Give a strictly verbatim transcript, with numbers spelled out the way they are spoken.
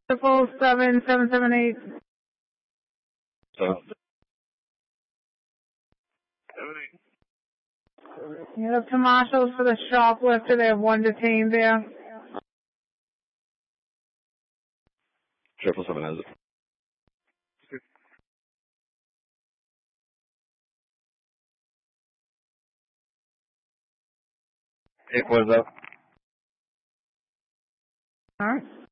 Triple seven seven seven eight. So. You have to marshals for the shoplifter. They have one detained there. Triple seven has it. Eight, what is that? All right.